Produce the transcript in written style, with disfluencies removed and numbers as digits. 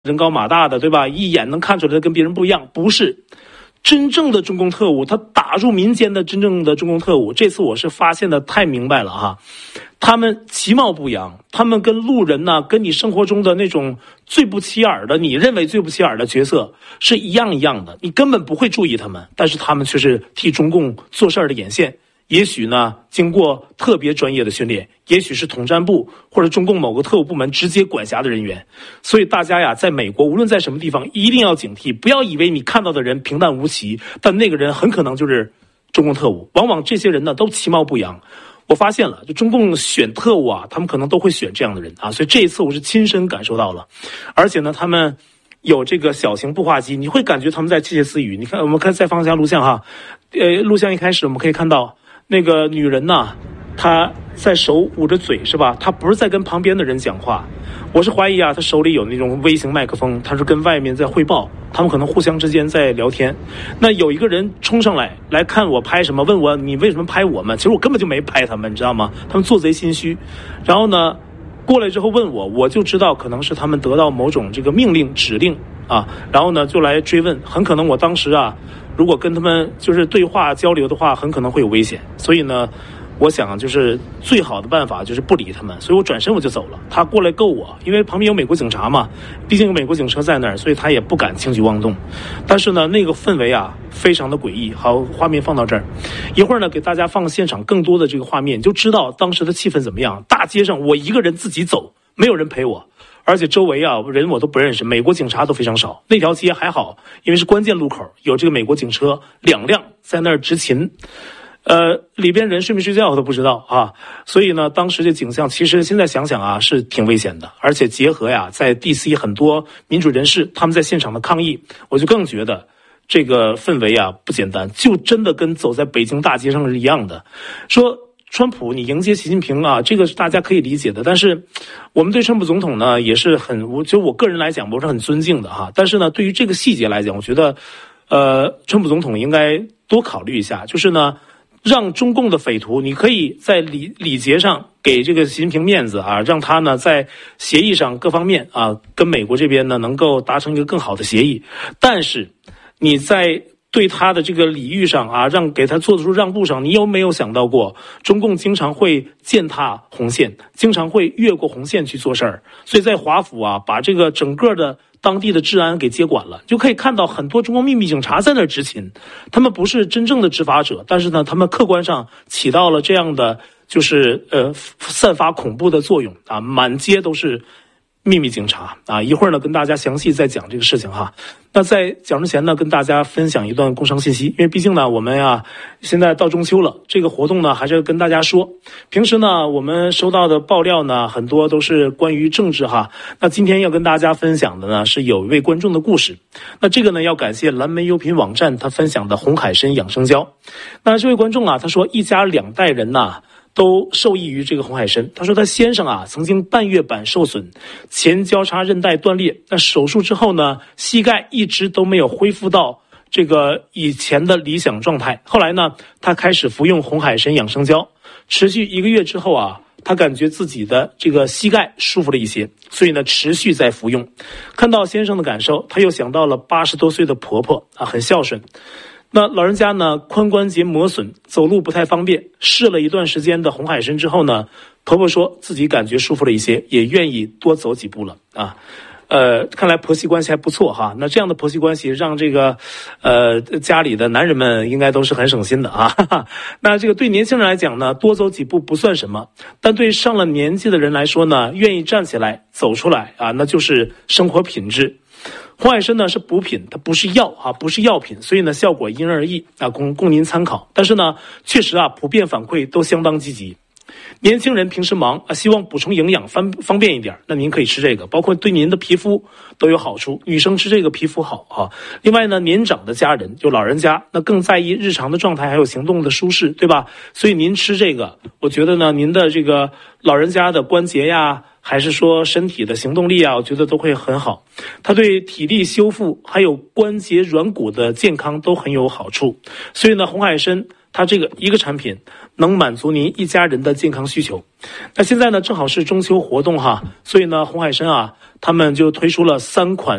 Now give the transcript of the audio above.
人高马大的，对吧？一眼能看出来跟别人不一样。不是，真正的中共特务，他打入民间的真正的中共特务，这次我是发现的太明白了哈。他们其貌不扬，他们跟路人呢，跟你生活中的那种最不起眼的，你认为最不起眼的角色是一样的，你根本不会注意他们，但是他们却是替中共做事的眼线。也许呢，经过特别专业的训练，也许是统战部或者中共某个特务部门直接管辖的人员。所以大家呀，在美国无论在什么地方，一定要警惕，不要以为你看到的人平淡无奇，但那个人很可能就是中共特务。往往这些人呢，都其貌不扬。我发现了，就中共选特务啊，他们可能都会选这样的人啊。所以这一次我是亲身感受到了，而且呢，他们有这个小型步话机，你会感觉他们在窃窃私语。你看，我们再放一下录像哈，录像一开始我们可以看到。那个女人呢，她在手捂着嘴是吧？她不是在跟旁边的人讲话，我是怀疑啊，她手里有那种微型麦克风，她是跟外面在汇报，他们可能互相之间在聊天。那有一个人冲上来看我拍什么，问我你为什么拍我们？其实我根本就没拍他们，你知道吗？他们做贼心虚。然后呢，过来之后问我就知道可能是他们得到某种这个命令指令啊，然后呢就来追问，很可能我当时啊。如果跟他们就是对话交流的话，很可能会有危险。所以呢，我想就是最好的办法就是不理他们。所以我转身我就走了。他过来够我，因为旁边有美国警察嘛，毕竟有美国警车在那儿，所以他也不敢轻举妄动。但是呢，那个氛围啊，非常的诡异。好，画面放到这儿，一会儿呢给大家放现场更多的这个画面，就知道当时的气氛怎么样。大街上我一个人自己走，没有人陪我。而且周围啊人我都不认识，美国警察都非常少。那条街还好，因为是关键路口，有这个美国警车2辆在那儿执勤。里边人睡没睡觉我都不知道啊。所以呢，当时这景象其实现在想想啊是挺危险的。而且结合呀，在 DC 很多民主人士他们在现场的抗议，我就更觉得这个氛围啊不简单，就真的跟走在北京大街上是一样的。说川普你迎接习近平啊，这个是大家可以理解的。但是我们对川普总统呢也是就我个人来讲我是很尊敬的哈。但是呢，对于这个细节来讲，我觉得川普总统应该多考虑一下，就是呢让中共的匪徒，你可以在礼节上给这个习近平面子啊，让他呢在协议上各方面啊跟美国这边呢能够达成一个更好的协议。但是你在对他的这个礼遇上啊，给他做出让步上，你有没有想到过，中共经常会践踏红线，经常会越过红线去做事儿。所以在华府啊，把这个整个的当地的治安给接管了，就可以看到很多中国秘密警察在那儿执勤，他们不是真正的执法者，但是呢，他们客观上起到了这样的就是散发恐怖的作用啊，满街都是秘密警察啊。一会儿呢跟大家详细再讲这个事情哈。那在讲之前呢，跟大家分享一段工商信息，因为毕竟呢我们呀现在到中秋了，这个活动呢还是跟大家说。平时呢我们收到的爆料呢很多都是关于政治哈，那今天要跟大家分享的呢是有一位观众的故事。那这个呢要感谢蓝莓优品网站他分享的红海参养生胶。那这位观众啊，他说一家2代人呐都受益于这个红海参。他说他先生啊曾经半月板受损，前交叉韧带断裂，那手术之后呢膝盖一直都没有恢复到这个以前的理想状态。后来呢他开始服用红海参养生胶，持续1个月之后啊，他感觉自己的这个膝盖舒服了一些，所以呢持续在服用。看到先生的感受，他又想到了80多岁的婆婆啊，很孝顺。那老人家呢髋关节磨损，走路不太方便，试了一段时间的红海参之后呢，婆婆说自己感觉舒服了一些，也愿意多走几步了啊。看来婆媳关系还不错哈。那这样的婆媳关系让这个家里的男人们应该都是很省心的啊。那这个对年轻人来讲呢，多走几步不算什么，但对上了年纪的人来说呢，愿意站起来走出来啊，那就是生活品质。红海参呢是补品，它不是药啊，不是药品，所以呢效果因人而异啊，供您参考。但是呢，确实啊，普遍反馈都相当积极。年轻人平时忙啊，希望补充营养方便一点，那您可以吃这个，包括对您的皮肤都有好处。女生吃这个皮肤好啊。另外呢，年长的家人就老人家，那更在意日常的状态还有行动的舒适，对吧？所以您吃这个，我觉得呢，您的这个老人家的关节呀，还是说身体的行动力啊，我觉得都会很好。它对体力修复还有关节软骨的健康都很有好处。所以呢，红海参它这个一个产品能满足您一家人的健康需求。那现在呢，正好是中秋活动哈，所以呢，红海参啊，他们就推出了3款